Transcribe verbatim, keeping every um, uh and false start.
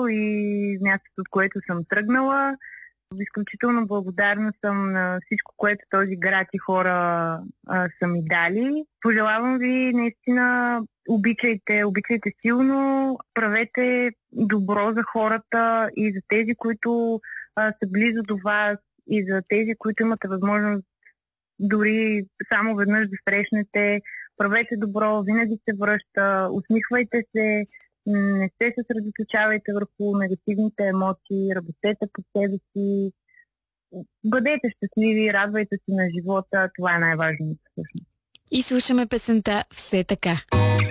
и мястото, от което съм тръгнала. Изключително благодарна съм на всичко, което този град и хора а, са ми дали. Пожелавам ви наистина, обичайте, обичайте силно, правете добро за хората и за тези, които а, са близо до вас, и за тези, които имате възможност дори само веднъж да срещнете. Правете добро, винаги се връща, усмихвайте се, не се съсредоточавайте върху негативните емоции, работете по себе си, бъдете щастливи, радвайте се на живота, това е най-важното всъщност. И слушаме песента "Все така".